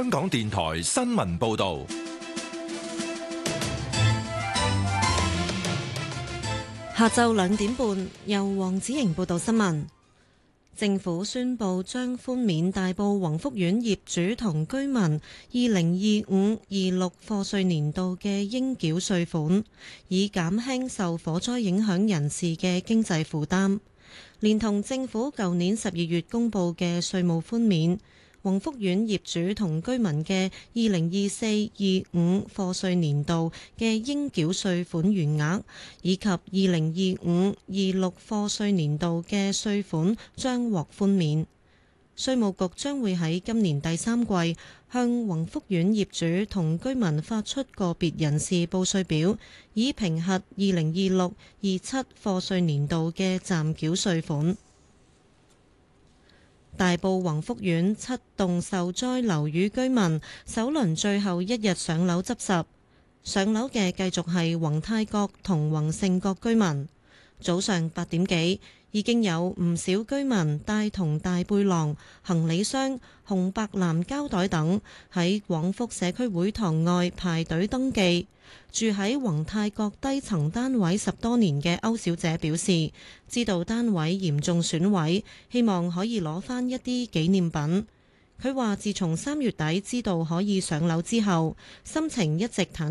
香港電台新聞報道。 下晝2點半，由黃子瑩報道新聞。政府宣布將寬免大埔宏福苑業主同居民2025-26課稅年度嘅應繳稅款，以減輕受火災影響人士嘅經濟負擔。連同政府舊年12月公布嘅稅務寬免，宏福苑業主同居民嘅2024-25課稅年度嘅應繳稅款餘額，以及2025-26課稅年度嘅稅款將獲寬免。稅務局將會喺今年第3季向宏福苑業主同居民發出個別人士報稅表，以評核2026-27課稅年度嘅暫繳稅款。大埔宏福苑7棟受災樓宇居民首輪最後一日上樓執拾，上樓嘅繼續係宏泰閣同宏盛閣居民。早上8點幾，已經有唔少居民帶同大背囊、行李箱、紅白藍膠袋等喺廣福社區會堂外排隊登記。住喺宏泰閣低層單位10多年嘅歐小姐表示，知道單位嚴重損毀，希望可以攞返一啲紀念品。佢話自從3月底知道可以上樓之後，心情一直忐